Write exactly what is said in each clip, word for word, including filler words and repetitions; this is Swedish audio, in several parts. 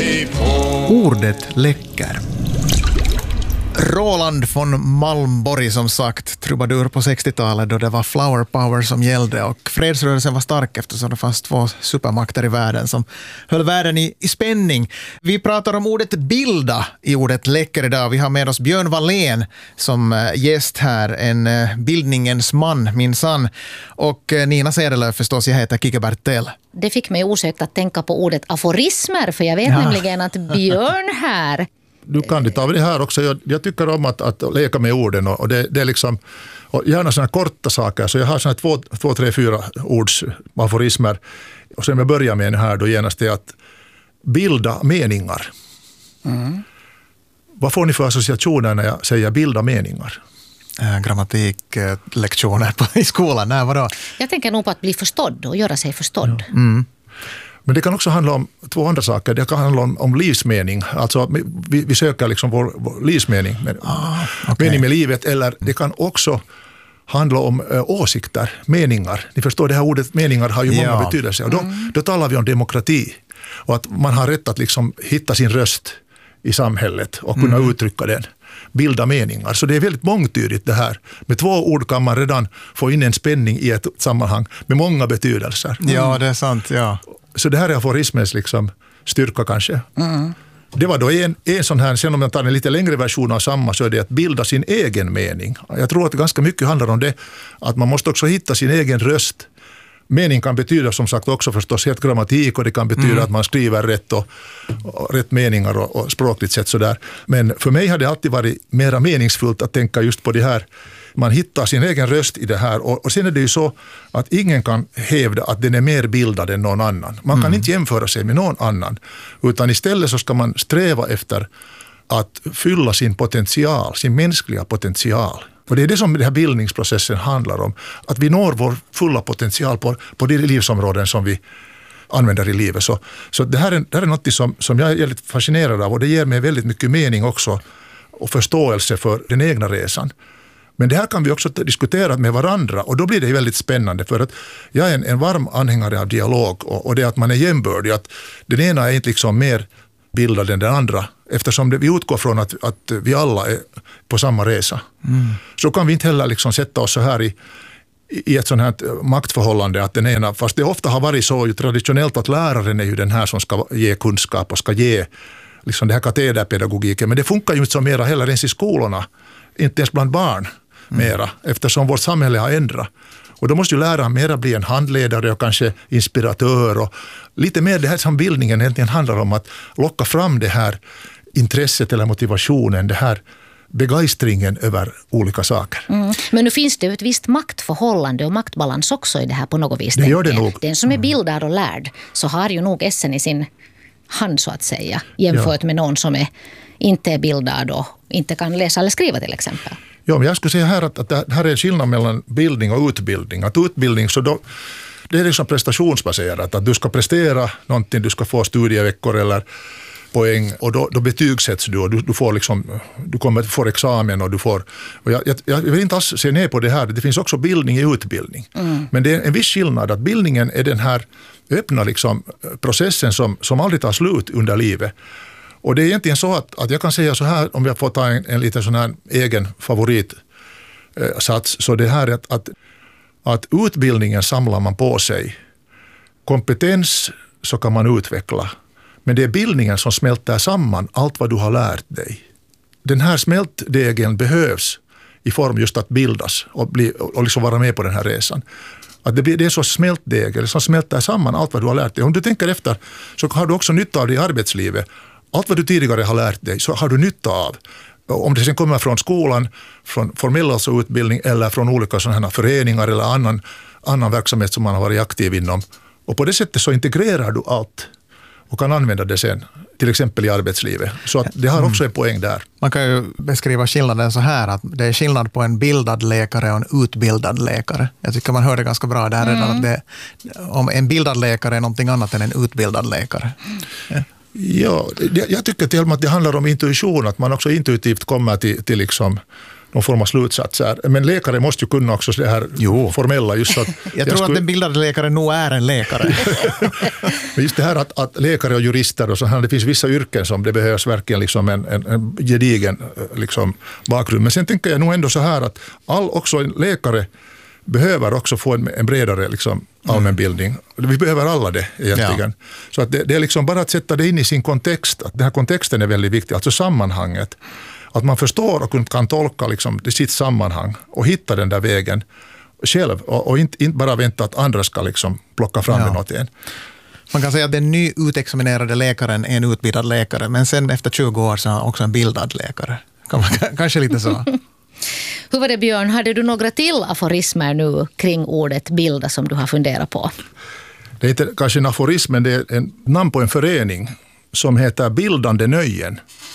Ordet läcker. Roland von Malmborg, som sagt, trubadur på sextiotalet då det var flower power som gällde och fredsrörelsen var stark eftersom det fanns två supermakter i världen som höll världen i, i spänning. Vi pratar om ordet bilda i ordet läcker idag. Vi har med oss Björn Wallén som gäst här, en bildningens man minsann. Och Nina Sedelöf förstås, jag heter Kike Bertel. Det fick mig osökt att tänka på ordet aforismer, för jag vet ja. nämligen att Björn här... Du kan det av det här också. Jag, jag tycker om att, att leka med orden och, och det, det är liksom, och gärna sådana korta saker. Så jag har sådana två, två, tre, fyra ords aforismer. Och sen jag börjar med här då genast är att bilda meningar. Mm. Vad får ni för associationer när jag säger bilda meningar? Äh, grammatiklektioner på, i skolan, nej vadå? Jag tänker nog på att bli förstådd och göra sig förstådd. Ja. Mm. Men det kan också handla om två andra saker. Det kan handla om, om livsmening. Alltså vi, vi söker liksom vår, vår livsmening. Ah, okay. Mening med livet. Eller det kan också handla om ö, åsikter, meningar. Ni förstår, det här ordet meningar har ju ja. många betydelser. Och då, mm. då talar vi om demokrati. Och att man har rätt att liksom hitta sin röst i samhället och kunna mm. uttrycka den. Bilda meningar. Så det är väldigt mångtydigt det här. Med två ord kan man redan få in en spänning i ett sammanhang med många betydelser. Mm. Ja, det är sant, ja. Så det här är aforismens liksom styrka kanske. Mm. Det var då en, en sån här, sen om jag tar en lite längre version av samma, så är det att bilda sin egen mening. Jag tror att det ganska mycket handlar om det, att man måste också hitta sin egen röst. Mening kan betyda som sagt också förstås helt grammatik, och det kan betyda mm. att man skriver rätt och, och rätt meningar och, och språkligt sett sådär. Men för mig har det alltid varit mera meningsfullt att tänka just på det här. Man hittar sin egen röst i det här, och, och sen är det ju så att ingen kan hävda att den är mer bildad än någon annan. Man kan mm. inte jämföra sig med någon annan, utan istället så ska man sträva efter att fylla sin potential, sin mänskliga potential. Och det är det som den här bildningsprocessen handlar om, att vi når vår fulla potential på, på de livsområden som vi använder i livet. Så, så det, här är, det här är något som, som jag är väldigt fascinerad av, och det ger mig väldigt mycket mening också och förståelse för den egna resan. Men det här kan vi också diskutera med varandra, och då blir det väldigt spännande, för att jag är en, en varm anhängare av dialog, och, och det är att man är jämbördig, att den ena är inte liksom mer bildad än den andra, eftersom det, vi utgår från att, att vi alla är på samma resa. Mm. Så kan vi inte heller liksom sätta oss så här i, i ett sånt här maktförhållande, att den ena, fast det ofta har varit så ju traditionellt att läraren är ju den här som ska ge kunskap och ska ge liksom det här katederpedagogiken, men det funkar ju inte så mera heller ens i skolorna, inte ens bland barn mera, mm. eftersom vårt samhälle har ändrat. Och då måste ju läraren mera bli en handledare och kanske inspiratör, och lite mer det här som bildningen egentligen handlar om, att locka fram det här intresset eller motivationen, det här begeistringen över olika saker. Mm. Men nu finns det ju ett visst maktförhållande och maktbalans också i det här på något vis. Det gör det nog. Den som är bildad och lärd så har ju nog essen i sin hand så att säga, jämfört ja. med någon som är, inte är bildad och inte kan läsa eller skriva till exempel. Ja, men jag skulle säga här att, att det här är en skillnad mellan bildning och utbildning. Att utbildning, så då, det är liksom prestationsbaserat. Att du ska prestera någonting, du ska få studieveckor eller poäng, och då, då betygsätts du, och du, du får liksom, du kommer få examen, och du får, och jag, jag, jag vill inte alls se ner på det här. Det finns också bildning i utbildning. Mm. Men det är en viss skillnad, att bildningen är den här öppna liksom processen som, som aldrig tar slut under livet. Och det är egentligen så att, att jag kan säga så här, om jag får ta en, en liten sån här egen favoritsats, så det här är att, att, att utbildningen samlar man på sig. Kompetens så kan man utveckla, men det är bildningen som smälter samman allt vad du har lärt dig. Den här smältdegen behövs i form just att bildas och, bli, och liksom vara med på den här resan. Att det, blir, det är så smältdeg som smälter samman allt vad du har lärt dig. Om du tänker efter så har du också nytta av det i arbetslivet. Allt vad du tidigare har lärt dig så har du nytta av. Om det sen kommer från skolan, från formell alltså utbildning, eller från olika sådana här föreningar eller annan, annan verksamhet som man har varit aktiv inom. Och på det sättet så integrerar du allt och kan använda det sen, till exempel i arbetslivet. Så att det har också en poäng där. Man kan ju beskriva skillnaden så här, att det är skillnad på en bildad läkare och en utbildad läkare. Jag tycker man hör det ganska bra där redan, mm. att det, om en bildad läkare är någonting annat än en utbildad läkare. Ja. Ja, jag tycker till och med att det handlar om intuition, att man också intuitivt kommer till, till liksom någon form av slutsatser. Men läkare måste ju kunna också det här jo. formella. Just så att jag, jag tror skulle... att den bildade läkare nog är en läkare. Men just det här att, att läkare och jurister och så här, det finns vissa yrken som det behövs verkligen liksom en, en, en gedigen liksom bakgrund. Men sen tänker jag nog ändå så här att all, också en läkare behöver också få en, en bredare liksom, allmänbildning. Vi behöver alla det egentligen. Ja. Så att det, det är liksom bara att sätta det in i sin kontext. Att den här kontexten är väldigt viktig, alltså sammanhanget. Att man förstår och kan tolka liksom, det sitt sammanhang och hitta den där vägen själv och, och inte, inte bara vänta att andra ska liksom, plocka fram ja. det något igen. Man kan säga att den nyutexaminerade läkaren är en utbildad läkare, men sen efter tjugo år så är han också en bildad läkare. Kanske lite så. Hur var det, Björn? Hade du några till aforismer nu kring ordet bilda som du har funderat på? Det är inte kanske en aforism, men det är en namn på en förening som heter Bildande nöjen.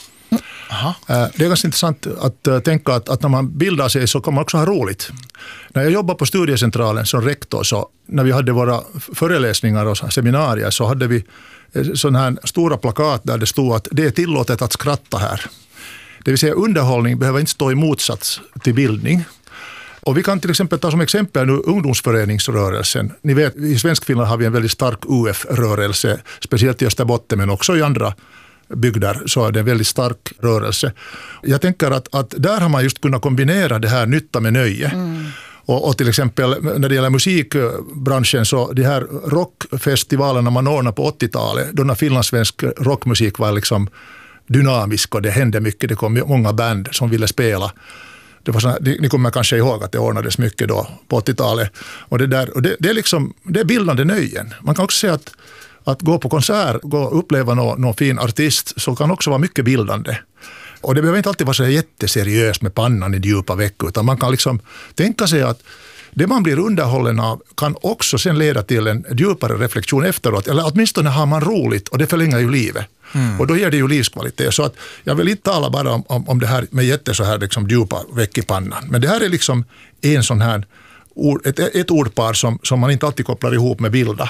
Aha. Det är ganska intressant att tänka att, att när man bildar sig så kan man också ha roligt. När jag jobbade på studiecentralen som rektor, så när vi hade våra föreläsningar och seminarier så hade vi sådana här stora plakat där det stod att det är tillåtet att skratta här. Det vill säga underhållning behöver inte stå i motsats till bildning. Och vi kan till exempel ta som exempel nu ungdomsföreningsrörelsen. Ni vet, i Svenskfinland har vi en väldigt stark U F-rörelse, speciellt i Österbotten men också i andra bygder så är det en väldigt stark rörelse. Jag tänker att, att där har man just kunnat kombinera det här nytta med nöje. Mm. Och, och till exempel när det gäller musikbranschen så de här rockfestivalerna man ordnar på åttiotalet, då när finlandssvensk rockmusik var liksom dynamisk och det hände mycket, det kom många band som ville spela. Det var såna, ni kommer kanske ihåg att det ordnades mycket då på åttiotalet. Och det, där, och det, det, är liksom, det är bildande nöjen. Man kan också säga att Att gå på konsert, gå och uppleva någon, någon fin artist så kan också vara mycket bildande. Och det behöver inte alltid vara så jätteseriöst med pannan i djupa veckor, utan man kan liksom tänka sig att det man blir underhållen av kan också sen leda till en djupare reflektion efteråt. Eller åtminstone har man roligt och det förlänger ju livet. Mm. Och då ger det ju livskvalitet. Så att jag vill inte tala bara om, om, om det här med jätte så här liksom djupa veck i pannan. Men det här är liksom en sån här ord, ett, ett ordpar som, som man inte alltid kopplar ihop med bilda.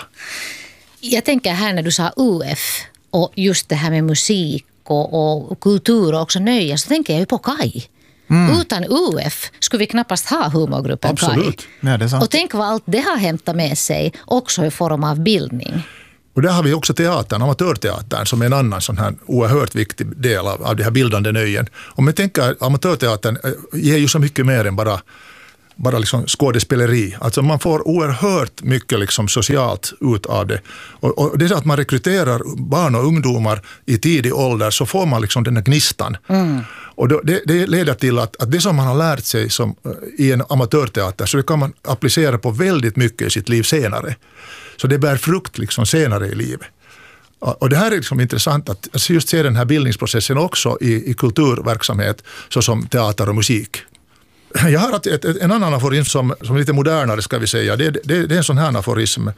Jag tänker här när du sa U F och just det här med musik och, och kultur och också nöje, så tänker jag ju på Kaj. Mm. Utan U F skulle vi knappast ha humorgruppen Absolut. Kaj. Ja, det är sant. Och tänk vad allt det har hämtat med sig också i form av bildning. Och där har vi också teatern, amatörteatern, som är en annan sån här oerhört viktig del av, av det här bildande nöjen. Om jag tänker, amatörteatern ger ju så mycket mer än bara bara liksom skådespeleri. Alltså man får oerhört mycket liksom socialt ut av det. Och, och det är att man rekryterar barn och ungdomar i tidig ålder, så får man liksom den här gnistan. Mm. Och då, det, det leder till att, att det som man har lärt sig som, i en amatörteater, så det kan man applicera på väldigt mycket i sitt liv senare. Så det bär frukt liksom senare i livet. Och det här är liksom intressant att just se den här bildningsprocessen också i, i kulturverksamhet såsom teater och musik. Jag har ett, ett, en annan aforism som, som är lite modernare, ska vi säga. Det, det, det är en sån här aforism.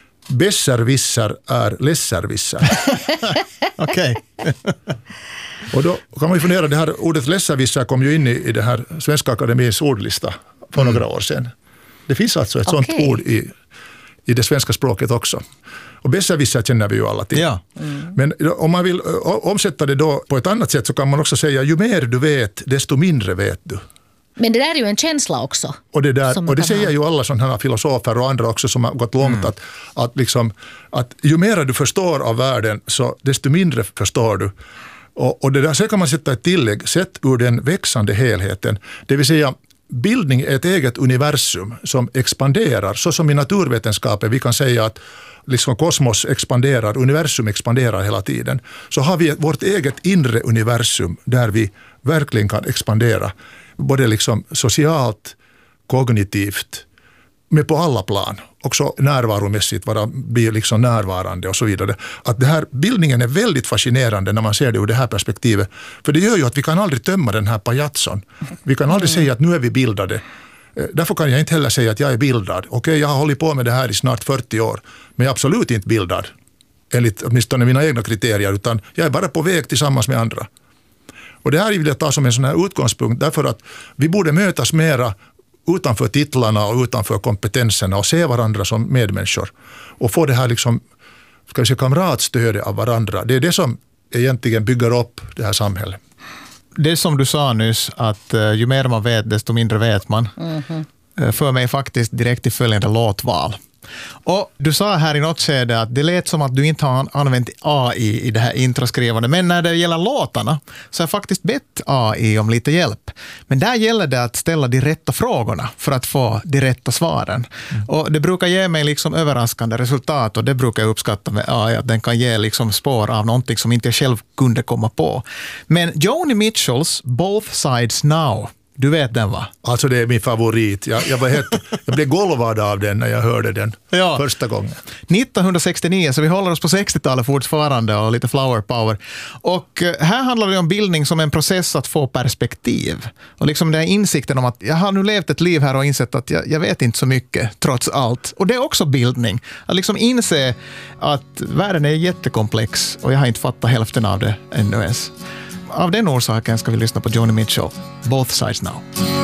Besserwisser är lesserwisser. Okej. Och då kan man ju fundera, det här ordet lesserwisser kom ju in i, i det här Svenska Akademiens ordlista för mm. några år sedan. Det finns alltså ett okay. sånt ord i, i det svenska språket också. Och besserwisser känner vi ju alla till. Ja. Mm. Men om man vill omsätta det då på ett annat sätt, så kan man också säga, ju mer du vet, desto mindre vet du. Men det där är ju en känsla också. Och det, där, och det säger ha. ju alla sådana här filosofer och andra också som har gått långt. Mm. Att, att, liksom, att ju mer du förstår av världen, så desto mindre förstår du. Och, och det där, så kan man sätta ett tillägg, sett ur den växande helheten. Det vill säga, bildning är ett eget universum som expanderar. Så som i naturvetenskapen vi kan säga att liksom kosmos expanderar, universum expanderar hela tiden. Så har vi vårt eget inre universum där vi verkligen kan expandera. Både liksom socialt, kognitivt, men på alla plan. Också närvaromässigt, vara, bli liksom närvarande och så vidare. Att det här, bildningen är väldigt fascinerande när man ser det ur det här perspektivet. För det gör ju att vi kan aldrig tömma den här pajatson. Vi kan aldrig mm. säga att nu är vi bildade. Därför kan jag inte heller säga att jag är bildad. Okej, jag har hållit på med det här i snart fyrtio år. Men jag är absolut inte bildad. Enligt åtminstone mina egna kriterier. Utan jag är bara på väg tillsammans med andra. Och det här vill jag ta som en sån här utgångspunkt, därför att vi borde mötas mera utanför titlarna och utanför kompetenserna och se varandra som medmänniskor. Och få det här liksom, ska vi säga, kamratstödet av varandra. Det är det som egentligen bygger upp det här samhället. det som du sa nyss, att uh, ju mer man vet, desto mindre vet man, mm-hmm. uh, för mig faktiskt direkt till följande låtval. Och du sa här i något skede att det lät som att du inte har använt A I i det här introskrivande, men när det gäller låtarna så har jag faktiskt bett A I om lite hjälp. Men där gäller det att ställa de rätta frågorna för att få de rätta svaren. Mm. Och det brukar ge mig liksom överraskande resultat, och det brukar jag uppskatta med A I, att den kan ge liksom spår av någonting som inte jag själv kunde komma på. Men Joni Mitchells Both Sides Now, du vet den, va? Alltså det är min favorit. Jag, jag, var helt, jag blev golvad av den när jag hörde den ja. första gången. nittonhundrasextionio, så vi håller oss på sextiotalet fortfarande och lite flower power. Och här handlar det om bildning som en process att få perspektiv. Och liksom den här insikten om att jag har nu levt ett liv här och insett att jag, jag vet inte så mycket trots allt. Och det är också bildning. Att liksom inse att världen är jättekomplex och jag har inte fattat hälften av det ännu ens. Av den orsaken ska vi lyssna på Joni Mitchell, Both Sides Now.